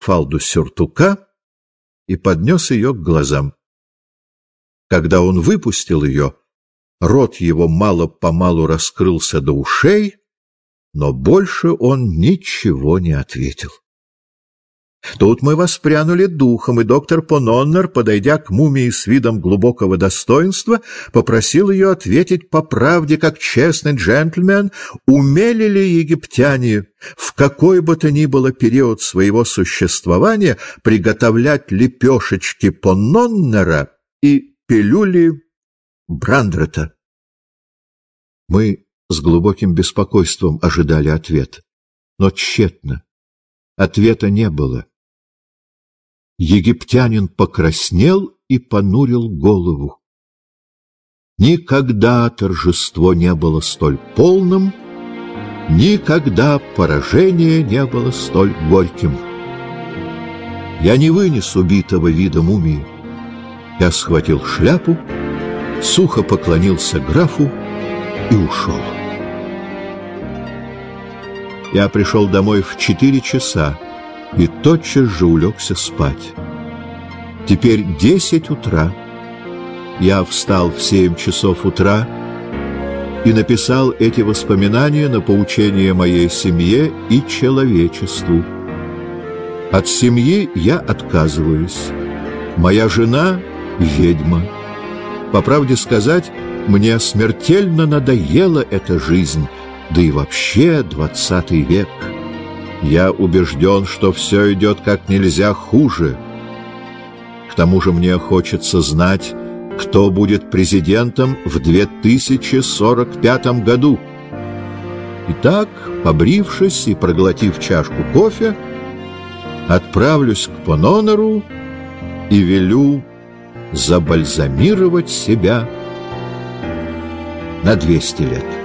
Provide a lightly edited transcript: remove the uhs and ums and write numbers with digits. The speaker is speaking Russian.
фалду сюртука и поднес ее к глазам. Когда он выпустил ее, рот его мало-помалу раскрылся до ушей, но больше он ничего не ответил. Тут мы воспрянули духом, и доктор Пононнер, подойдя к мумии с видом глубокого достоинства, попросил ее ответить по правде, как честный джентльмен, умели ли египтяне в какой бы то ни было период своего существования приготовлять лепешечки Пононнера и пилюли Брандрета. Мы с глубоким беспокойством ожидали ответ, но тщетно. Ответа не было. Египтянин покраснел и понурил голову. Никогда торжество не было столь полным, никогда поражение не было столь горьким. Я не вынес убитого вида мумии. Я схватил шляпу, сухо поклонился графу и ушел. Я пришел домой в 4 часа и тотчас же улегся спать. Теперь 10 утра. Я встал в 7 часов утра и написал эти воспоминания на поучение моей семье и человечеству. От семьи я отказываюсь. Моя жена — ведьма. По правде сказать, мне смертельно надоела эта жизнь, да и вообще 20 век. Я убежден, что все идет как нельзя хуже. К тому же мне хочется знать, кто будет президентом в 2045 году. Итак, побрившись и проглотив чашку кофе, отправлюсь к Пононнеру и велю забальзамировать себя на 200 лет.